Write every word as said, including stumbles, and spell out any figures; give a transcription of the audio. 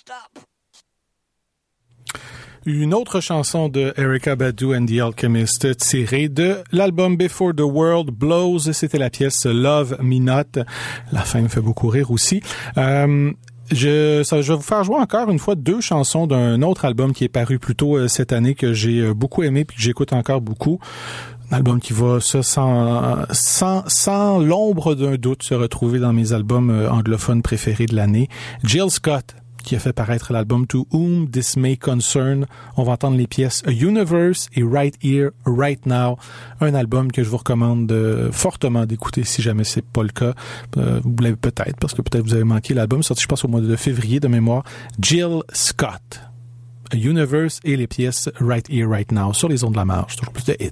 Une autre chanson de Erykah Badu and the Alchemist tirée de l'album Before the World Blows. C'était la pièce Love Me Not. La fin me fait beaucoup rire aussi. Euh, Je, ça, je vais vous faire jouer encore une fois deux chansons d'un autre album qui est paru plus tôt euh, cette année que j'ai euh, beaucoup aimé puis que j'écoute encore beaucoup. Un album qui va, ça, sans, sans, sans l'ombre d'un doute, se retrouver dans mes albums euh, anglophones préférés de l'année. Jill Scott, qui a fait paraître l'album To Whom This May Concern. On va entendre les pièces A Universe et Right Here, Right Now. Un album que je vous recommande euh, fortement d'écouter si jamais c'est pas le cas. Euh, vous l'avez peut-être, parce que peut-être vous avez manqué l'album, sorti je pense au mois de février de mémoire. Jill Scott. A Universe et les pièces Right Here, Right Now sur les ondes de la marge. Toujours plus de hits.